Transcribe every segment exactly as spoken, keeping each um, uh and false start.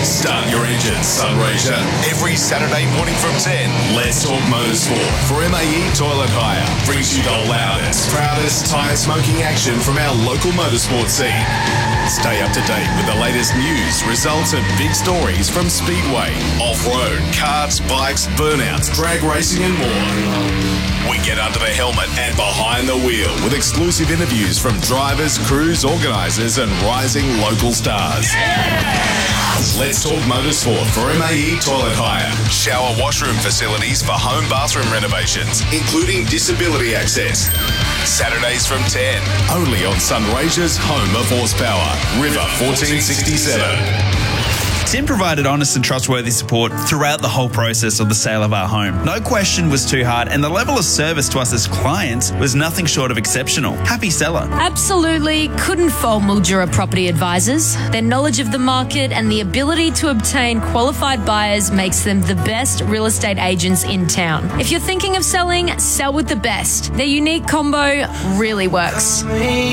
Start your engines, Sunraysia. Every Saturday morning from ten, Let's Talk Motorsport for M A E Toilet Hire brings you the loudest, proudest tyre smoking action from our local motorsport scene. Stay up to date with the latest news, results and big stories from Speedway, off-road, karts, bikes, burnouts, drag racing and more. We get under the helmet and behind the wheel with exclusive interviews from drivers, crews, organisers and rising local stars. Yeah! Let's Talk Motorsport for M A E Toilet Hire. Shower washroom facilities for home bathroom renovations, including disability access. Saturdays from ten, only on Sunraysia's home of horsepower, River fourteen sixty-seven. Tim provided honest and trustworthy support throughout the whole process of the sale of our home. No question was too hard, and the level of service to us as clients was nothing short of exceptional. Happy seller. Absolutely couldn't fault Mildura Property Advisors. Their knowledge of the market and the ability to obtain qualified buyers makes them the best real estate agents in town. If you're thinking of selling, sell with the best. Their unique combo really works.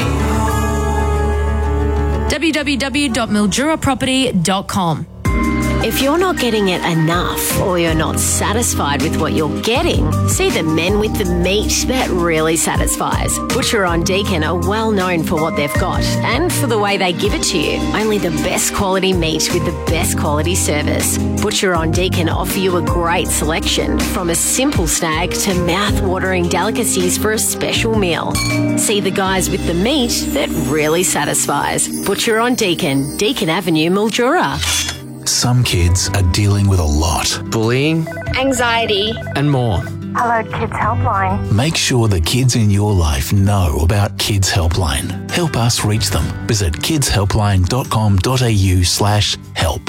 w w w dot mildura property dot com. If you're not getting it enough or you're not satisfied with what you're getting, see the men with the meat that really satisfies. Butcher on Deakin are well known for what they've got and for the way they give it to you. Only the best quality meat with the best quality service. Butcher on Deakin offer you a great selection, from a simple snag to mouth-watering delicacies for a special meal. See the guys with the meat that really satisfies. Butcher on Deakin, Deakin Avenue, Mildura. Some kids are dealing with a lot. Bullying, anxiety, and more. Hello Kids Helpline. Make sure the kids in your life know about Kids Helpline. Help us reach them. Visit kids helpline dot com dot a u slash help.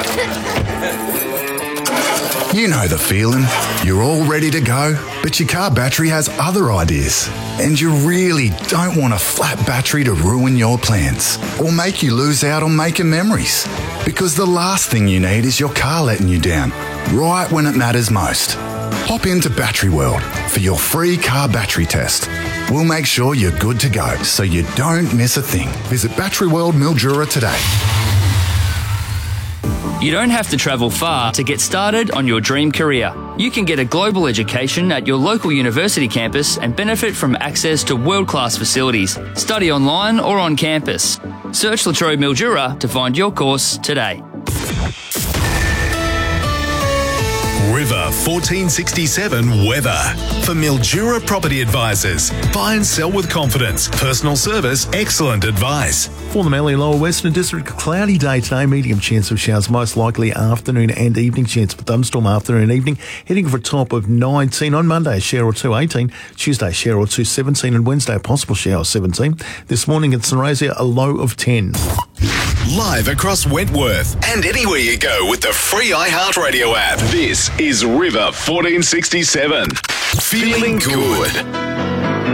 You know the feeling. You're all ready to go, but your car battery has other ideas. And you really don't want a flat battery to ruin your plans or make you lose out on making memories. Because the last thing you need is your car letting you down, right when it matters most. Hop into Battery World for your free car battery test. We'll make sure you're good to go so you don't miss a thing. Visit Battery World Mildura today. You don't have to travel far to get started on your dream career. You can get a global education at your local university campus and benefit from access to world-class facilities. Study online or on campus. Search Latrobe Mildura to find your course today. River fourteen sixty-seven weather. For Mildura Property Advisors. Buy and sell with confidence. Personal service, excellent advice. For the Mallee Lower Western District, cloudy day today, medium chance of showers, most likely afternoon and evening chance of thunderstorm afternoon and evening, heading for a top of nineteen. On Monday, a shower or two, eighteen. Tuesday, a shower or two, seventeen. And Wednesday, a possible shower, seventeen. This morning at Sunraysia, a low of ten. Live across Wentworth and anywhere you go with the free iHeartRadio app. This is River fourteen sixty-seven. Feeling good.